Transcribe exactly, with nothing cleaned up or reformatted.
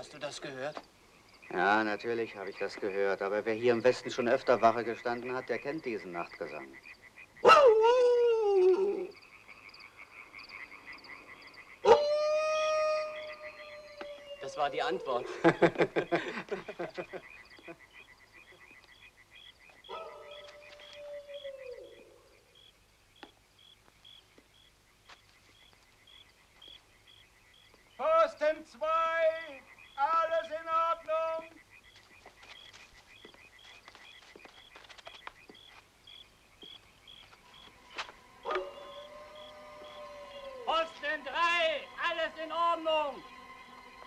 Hast du das gehört? Ja, natürlich habe ich das gehört. Aber wer hier im Westen schon öfter Wache gestanden hat, der kennt diesen Nachtgesang. Das war die Antwort.